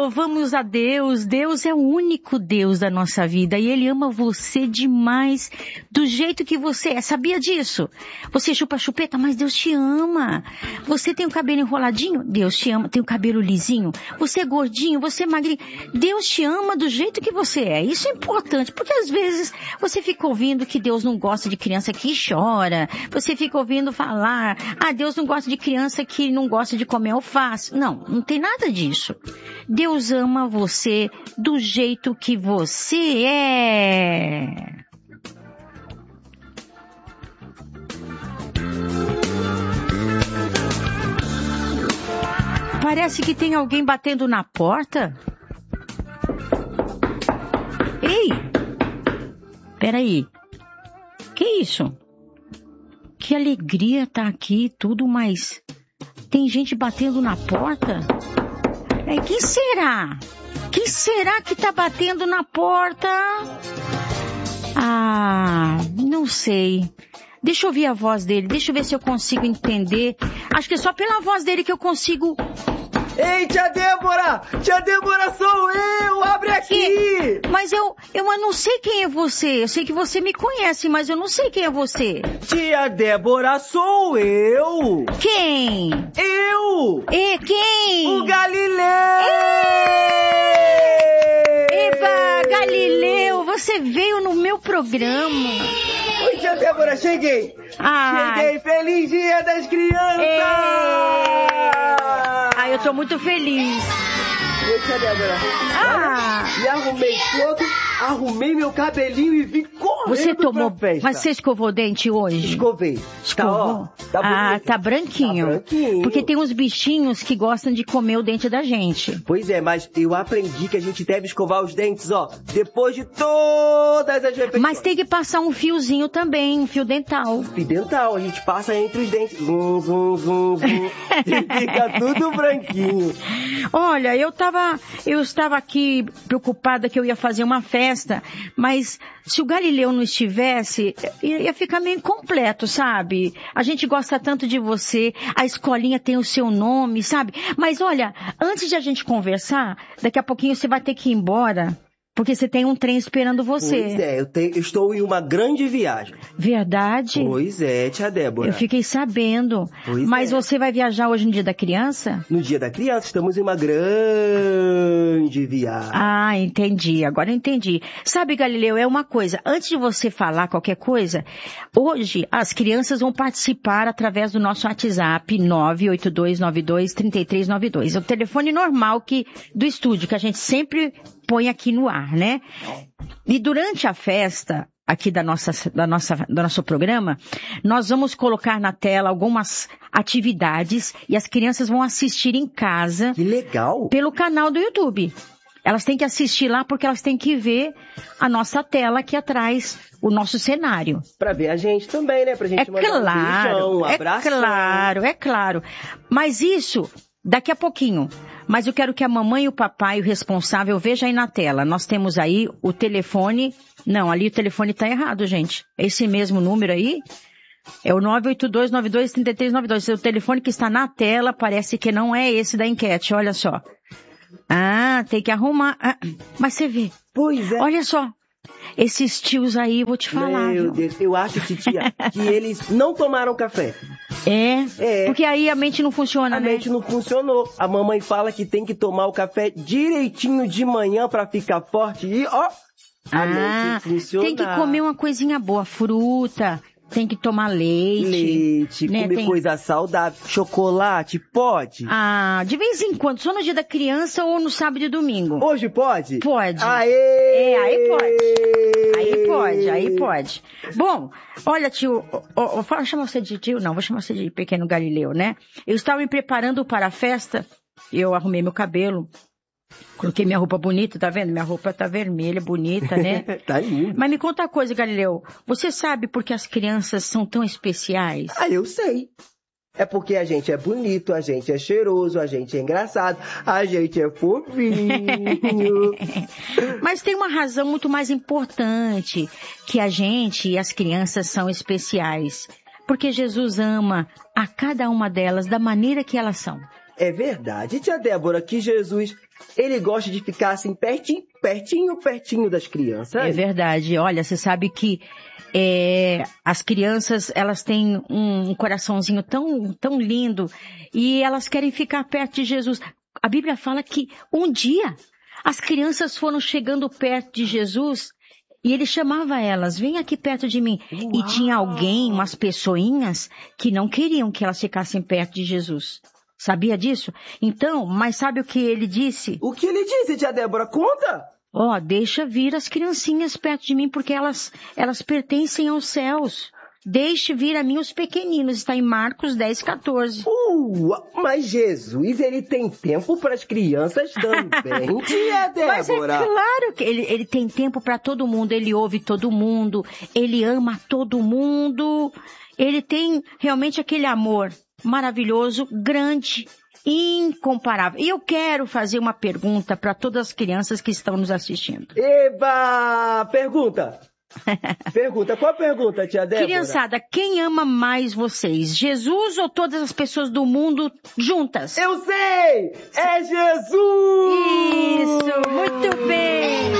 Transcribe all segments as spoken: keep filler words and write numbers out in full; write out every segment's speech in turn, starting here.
louvamos a Deus. Deus é o único Deus da nossa vida e Ele ama você demais do jeito que você é. Sabia disso? Você chupa chupeta, mas Deus te ama. Você tem o cabelo enroladinho? Deus te ama. Tem o cabelo lisinho? Você é gordinho? Você é magrinho? Deus te ama do jeito que você é. Isso é importante, porque às vezes você fica ouvindo que Deus não gosta de criança que chora. Você fica ouvindo falar, ah, Deus não gosta de criança que não gosta de comer alface. Não, não tem nada disso. Deus ama você do jeito que você é. Parece que tem alguém batendo na porta. Ei! Peraí. Que isso? Que alegria tá aqui, tudo, mas tem gente batendo na porta? É, quem será? Quem será que tá batendo na porta? Ah, não sei. Deixa eu ouvir a voz dele, deixa eu ver se eu consigo entender. Acho que é só pela voz dele que eu consigo... Ei, tia Débora! Tia Débora, sou eu! Abre aqui! Que? Mas eu, eu não sei quem é você. Eu sei que você me conhece, mas eu não sei quem é você. Tia Débora, sou eu! Quem? Eu! E quem? O Galileu! Eba, Galileu, você veio no meu programa. Oi, tia Débora, cheguei! Ah. Cheguei! Feliz Dia das Crianças! Ei. Ah, eu tô muito feliz. Oi, tia Débora. Ah. Me arrumei todo, arrumei meu cabelinho e vim correndo Você tomou, pra festa. mas você escovou o dente hoje? Escovei. Escovou? Tá, ó, tá ah, bonito. tá branquinho. Tá branquinho. Porque tem uns bichinhos que gostam de comer o dente da gente. Pois é, mas eu aprendi que a gente deve escovar os dentes, ó, depois de todas as refeições. Mas tem que passar um fiozinho também, um fio dental. Fio dental, a gente passa entre os dentes. Zum, zum, zum, zum. E fica tudo branquinho. Olha, eu tava, eu estava aqui preocupada que eu ia fazer uma festa, mas se o Galileu não estivesse, ia ficar meio incompleto, sabe? A gente gosta tanto de você, a escolinha tem o seu nome, sabe? Mas olha, antes de a gente conversar, daqui a pouquinho você vai ter que ir embora. Porque você tem um trem esperando você. Pois é, eu, te, eu estou em uma grande viagem. Verdade? Pois é, tia Débora. Eu fiquei sabendo. Pois Mas é. você vai viajar hoje no Dia da Criança? No Dia da Criança, estamos em uma grande viagem. Ah, entendi. Agora eu entendi. Sabe, Galileu, é uma coisa. Antes de você falar qualquer coisa, hoje as crianças vão participar através do nosso WhatsApp nove oito dois nove dois três três nove dois. É o telefone normal que, do estúdio, que a gente sempre põe aqui no ar, né? E durante a festa aqui da nossa, da nossa, do nosso programa, nós vamos colocar na tela algumas atividades e as crianças vão assistir em casa. Que legal! Pelo canal do YouTube. Elas têm que assistir lá porque elas têm que ver a nossa tela aqui atrás, o nosso cenário. Pra ver a gente também, né? Pra gente é mandar claro, um beijão, um é abraço. claro, é claro. Mas isso, daqui a pouquinho. Mas eu quero que a mamãe e o papai, o responsável, vejam aí na tela. Nós temos aí o telefone. Não, ali o telefone tá errado, gente. Esse mesmo número aí é o nove oito dois nove dois três três nove dois. O telefone que está na tela parece que não é esse da enquete, olha só. Ah, tem que arrumar. Ah, mas você vê. Pois é. Olha só. Esses tios aí, vou te falar. Meu viu? Deus, eu acho, titia, que eles não tomaram café. É? É. Porque aí a mente não funciona, A né? mente não funcionou. A mamãe fala que tem que tomar o café direitinho de manhã pra ficar forte e, ó, a Ah, mente funcionar. tem que comer uma coisinha boa, fruta, tem que tomar leite. Leite, né? comer Tem... coisa saudável, chocolate, pode? Ah, de vez em quando, só no dia da criança ou no sábado e domingo. Hoje pode? Pode. Aê! É, aí pode. Aí pode, aí pode. Bom, olha, tio, ó, ó, fala, chama você de tio? Não, vou chamar você de pequeno Galileu, né? Eu estava me preparando para a festa, eu arrumei meu cabelo, coloquei minha roupa bonita, tá vendo? Minha roupa tá vermelha, bonita, né? Tá lindo. Mas me conta uma coisa, Galileu, você sabe por que as crianças são tão especiais? Ah, eu sei. É porque a gente é bonito, a gente é cheiroso, a gente é engraçado, a gente é fofinho. Mas tem uma razão muito mais importante, que a gente e as crianças são especiais. Porque Jesus ama a cada uma delas da maneira que elas são. É verdade, tia Débora, que Jesus, ele gosta de ficar assim pertinho, pertinho, pertinho das crianças. É verdade. Olha, você sabe que é, as crianças, elas têm um, um coraçãozinho tão, tão lindo e elas querem ficar perto de Jesus. A Bíblia fala que um dia as crianças foram chegando perto de Jesus e ele chamava elas, vem aqui perto de mim. Uau. E tinha alguém, umas pessoinhas, que não queriam que elas ficassem perto de Jesus. Sabia disso? Então, mas sabe o que ele disse? O que ele disse, tia Débora? Conta! Ó, oh, deixa vir as criancinhas perto de mim, porque elas, elas pertencem aos céus. Deixe vir a mim os pequeninos. Está em Marcos dez, quatorze. Uh, mas Jesus, ele tem tempo para as crianças também, tia Débora. Mas é claro que ele, ele tem tempo para todo mundo. Ele ouve todo mundo. Ele ama todo mundo. Ele tem realmente aquele amor maravilhoso, grande, incomparável. E eu quero fazer uma pergunta para todas as crianças que estão nos assistindo. Eba! Pergunta! Pergunta, qual a pergunta, tia Débora? Criançada, quem ama mais vocês? Jesus ou todas as pessoas do mundo juntas? Eu sei! É Jesus! Isso, muito bem!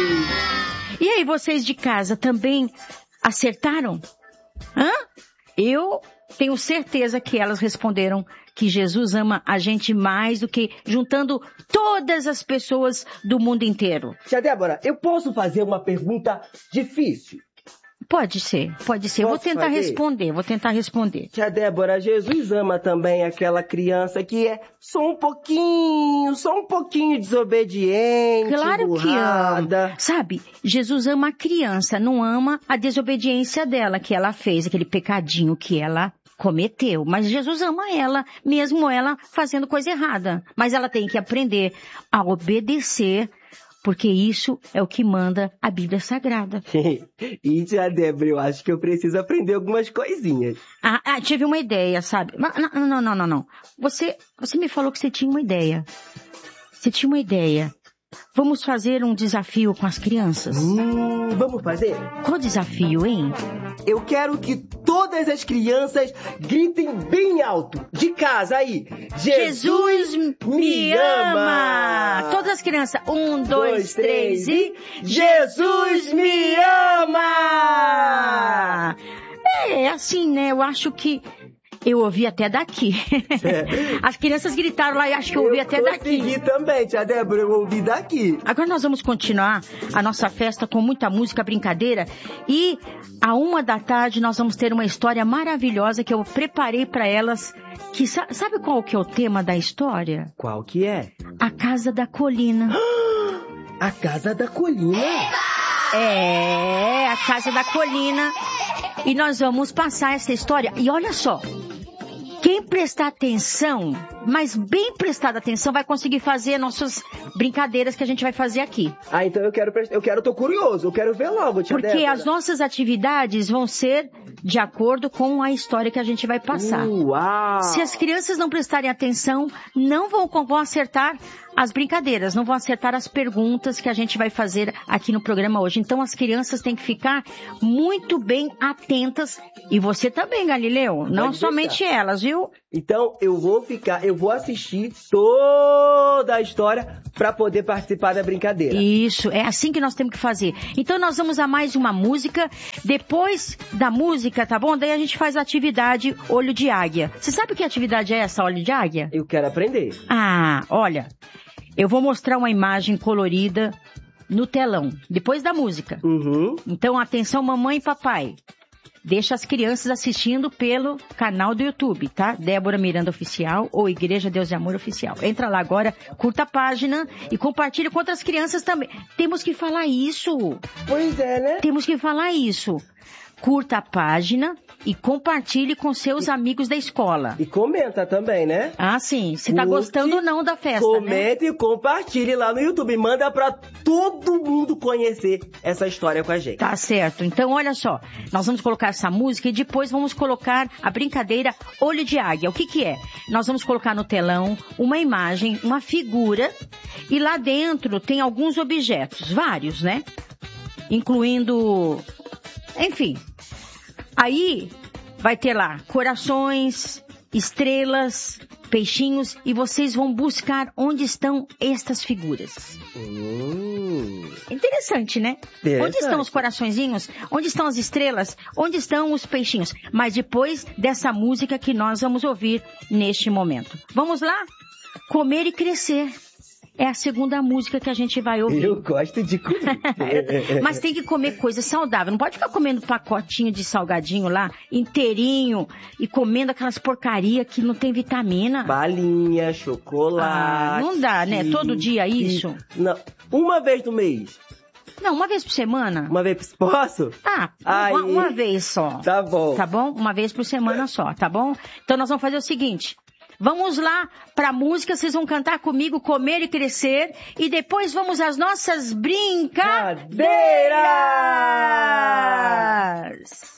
E aí, vocês de casa também acertaram? Hã? Eu tenho certeza que elas responderam que Jesus ama a gente mais do que juntando todas as pessoas do mundo inteiro. Tia Débora, eu posso fazer uma pergunta difícil? Pode ser, pode ser. Posso vou tentar fazer? responder, vou tentar responder. Tia Débora, Jesus ama também aquela criança que é só um pouquinho, só um pouquinho desobediente, Claro burrada. que ama. Sabe, Jesus ama a criança, não ama a desobediência dela, que ela fez, aquele pecadinho que ela cometeu. Mas Jesus ama ela, mesmo ela fazendo coisa errada. Mas ela tem que aprender a obedecer, porque isso é o que manda a Bíblia Sagrada. E, tia Débora, eu acho que eu preciso aprender algumas coisinhas. Ah, ah, tive uma ideia, sabe? Mas, não, não, não, não, não. Você, você me falou que você tinha uma ideia. Você tinha uma ideia. Vamos fazer um desafio com as crianças? Hum, vamos fazer? Qual desafio, hein? Eu quero que todas as crianças gritem bem alto, de casa aí. Jesus, Jesus me ama! ama! Todas as crianças. Um, dois, dois três, três e... Jesus me ama! É, assim, né? Eu acho que... Eu ouvi até daqui. É. As crianças gritaram lá e acho que eu ouvi eu até daqui. Eu consegui também, tia Débora, eu ouvi daqui. Agora nós vamos continuar a nossa festa com muita música, brincadeira. E a uma da tarde nós vamos ter uma história maravilhosa que eu preparei para elas. Que, sabe qual que é o tema da história? Qual que é? A Casa da Colina. A Casa da Colina? É, a Casa da Colina. E nós vamos passar essa história. E olha só. Quem prestar atenção, mas bem prestada atenção, vai conseguir fazer nossas brincadeiras que a gente vai fazer aqui. Ah, então eu quero, eu quero, tô curioso, eu quero ver logo, tia Porque Débora. As nossas atividades vão ser de acordo com a história que a gente vai passar. Uau! Se as crianças não prestarem atenção, não vão, vão acertar as brincadeiras, não vão acertar as perguntas que a gente vai fazer aqui no programa hoje. Então as crianças têm que ficar muito bem atentas. E você também, Galileu, Pode não deixar. somente elas, viu? Então eu vou ficar, eu vou assistir toda a história para poder participar da brincadeira. Isso, é assim que nós temos que fazer. Então nós vamos a mais uma música. Depois da música, tá bom? Daí a gente faz a atividade Olho de Águia. Você sabe que atividade é essa, Olho de Águia? Eu quero aprender. Ah, olha, eu vou mostrar uma imagem colorida no telão, depois da música. Uhum. Então atenção, mamãe e papai. Deixa as crianças assistindo pelo canal do YouTube, tá? Débora Miranda Oficial ou Igreja Deus de Amor Oficial. Entra lá agora, curta a página e compartilha com outras crianças também. Temos que falar isso. Pois é, né? Temos que falar isso. Curta a página e compartilhe com seus amigos da escola. E comenta também, né? Ah, sim. Se tá gostando ou não da festa, comenta né? E compartilhe lá no YouTube. Manda pra todo mundo conhecer essa história com a gente. Tá certo. Então, olha só. Nós vamos colocar essa música e depois vamos colocar a brincadeira Olho de Águia. O que que é? Nós vamos colocar no telão uma imagem, uma figura, e lá dentro tem alguns objetos, vários, né? Incluindo... Enfim, aí vai ter lá corações, estrelas, peixinhos, e vocês vão buscar onde estão estas figuras. Hum. Interessante, né? Interessante. Onde estão os coraçõezinhos? Onde estão as estrelas? Onde estão os peixinhos? Mas depois dessa música que nós vamos ouvir neste momento. Vamos lá? Comer e Crescer. É a segunda música que a gente vai ouvir. Eu gosto de comer. Mas tem que comer coisa saudável. Não pode ficar comendo pacotinho de salgadinho lá, inteirinho, e comendo aquelas porcaria que não tem vitamina. Balinha, chocolate. Ah, não dá, né? Todo dia isso? Não. Uma vez no mês. Não, uma vez por semana. Uma vez, posso? Ah, Aí. uma, uma vez só. Tá bom. Tá bom? Uma vez por semana só, tá bom? Então nós vamos fazer o seguinte. Vamos lá pra música, vocês vão cantar comigo Comer e Crescer, e depois vamos às nossas brincadeiras!